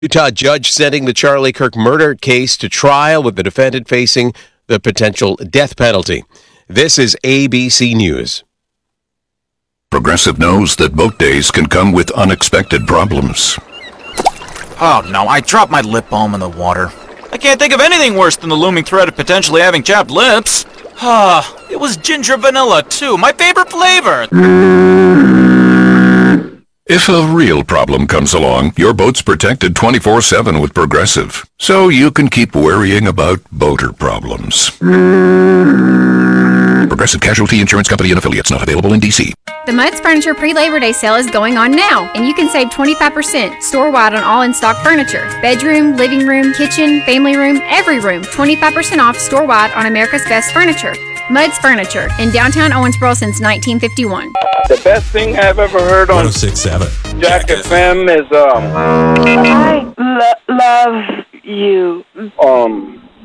Utah judge sending the Charlie Kirk murder case to trial with the defendant facing the potential death penalty. This is ABC News. Progressive knows that boat days can come with unexpected problems. Oh no, I dropped my lip balm in the water. I can't think of anything worse than the looming threat of potentially having chapped lips. It was ginger vanilla too, my favorite flavor. If a real problem comes along, your boat's protected 24/7 with Progressive, so you can keep worrying about boater problems. Progressive Casualty Insurance Company and Affiliates, not available in D.C. The Mudd's Furniture Pre-Labor Day sale is going on now, and you can save 25% store-wide on all in-stock furniture. Bedroom, living room, kitchen, family room, every room. 25% off store-wide on America's Best Furniture. Mudd's Furniture, in downtown Owensboro since 1951. The best thing I've ever heard on 106.7 Jack FM is I love you.